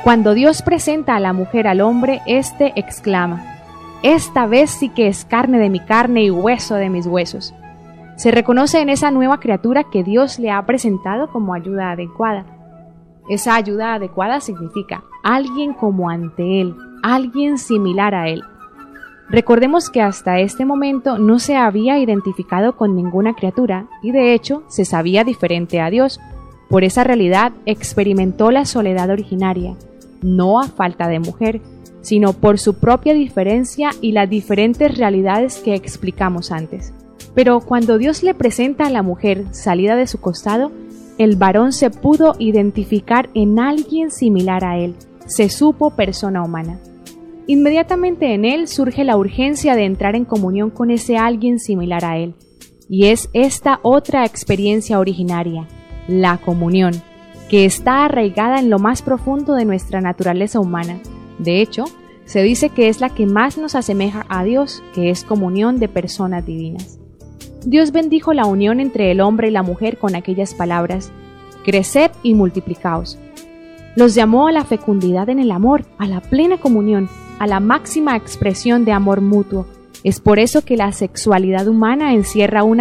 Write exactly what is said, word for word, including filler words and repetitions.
Cuando Dios presenta a la mujer al hombre, éste exclama: esta vez sí que es carne de mi carne y hueso de mis huesos. Se reconoce en esa nueva criatura que Dios le ha presentado como ayuda adecuada. Esa ayuda adecuada significa alguien como ante Él, alguien similar a Él. Recordemos que hasta este momento no se había identificado con ninguna criatura y de hecho se sabía diferente a Dios. Por esa realidad experimentó la soledad originaria, no a falta de mujer, sino por su propia diferencia y las diferentes realidades que explicamos antes. Pero cuando Dios le presenta a la mujer salida de su costado, el varón se pudo identificar en alguien similar a él, se supo persona humana. Inmediatamente en él surge la urgencia de entrar en comunión con ese alguien similar a él, y es esta otra experiencia originaria, la comunión, que está arraigada en lo más profundo de nuestra naturaleza humana. De hecho, se dice que es la que más nos asemeja a Dios, que es comunión de personas divinas. Dios bendijo la unión entre el hombre y la mujer con aquellas palabras: creced y multiplicaos. Los llamó a la fecundidad en el amor, a la plena comunión, a la máxima expresión de amor mutuo. Es por eso que la sexualidad humana encierra una